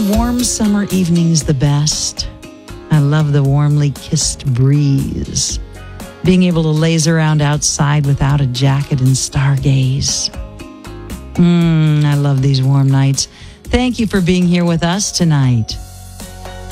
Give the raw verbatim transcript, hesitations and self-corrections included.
find warm summer evenings the best? I love the warmly kissed breeze. Being able to laze around outside without a jacket and stargaze. Mmm, I love these warm nights. Thank you for being here with us tonight.